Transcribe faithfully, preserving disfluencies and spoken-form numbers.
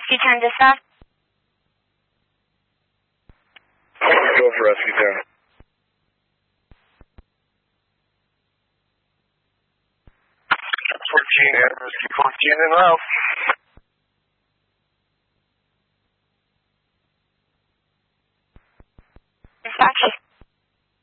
Rescue ten dispatch. Go for Rescue ten. fourteen and Rescue fourteen and out. Dispatch.